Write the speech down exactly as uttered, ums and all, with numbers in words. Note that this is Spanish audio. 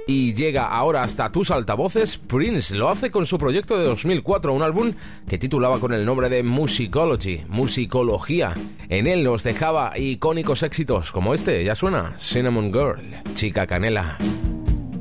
y llega ahora hasta tus altavoces. Prince lo hace con su proyecto de dos mil cuatro, un álbum que titulaba con el nombre de Musicology, Musicología. En él nos dejaba icónicos éxitos como este, ya suena, Cinnamon Girl, Chica Canela.